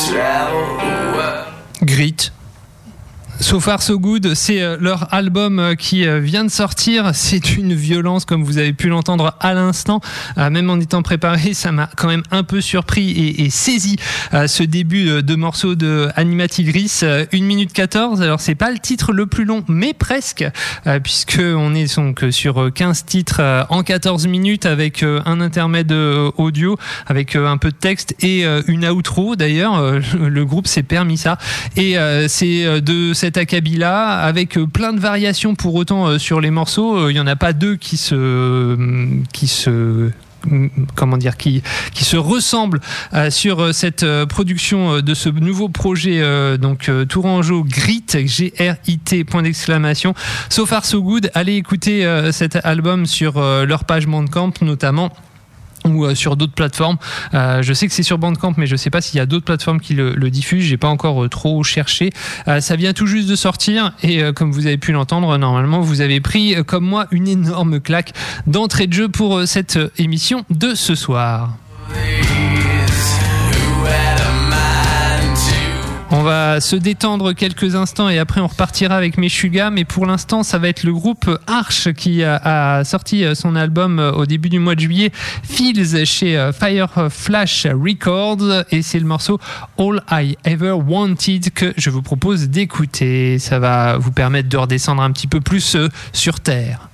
Grit. So Far So Good, c'est leur album qui vient de sortir. C'est une violence, comme vous avez pu l'entendre à l'instant. Même en étant préparé, ça m'a quand même un peu surpris et saisi ce début de morceau de Animatigris. 1 minute 14. Alors, c'est pas le titre le plus long, mais presque, puisque on est donc sur 15 titres en 14 minutes avec un intermède audio, avec un peu de texte et une outro. D'ailleurs, le groupe s'est permis ça. Et c'est de cet acabit-là, avec plein de variations pour autant sur les morceaux. Il n'y en a pas deux qui se ressemblent sur cette production de ce nouveau projet donc tourangeau Grit, G-R-I-T, point d'exclamation. So Far So Good. Allez écouter cet album sur leur page Bandcamp notamment, ou sur d'autres plateformes. Je sais que c'est sur Bandcamp, mais je sais pas s'il y a d'autres plateformes qui le diffusent. J'ai pas encore trop cherché. Ça vient tout juste de sortir et comme vous avez pu l'entendre, normalement vous avez pris comme moi une énorme claque d'entrée de jeu pour cette émission de ce soir. On va se détendre quelques instants et après on repartira avec Meshuggah, mais pour l'instant ça va être le groupe Arch qui a sorti son album au début du mois de juillet, Feels, chez Fireflash Records, et c'est le morceau All I Ever Wanted que je vous propose d'écouter. Ça va vous permettre de redescendre un petit peu plus sur terre.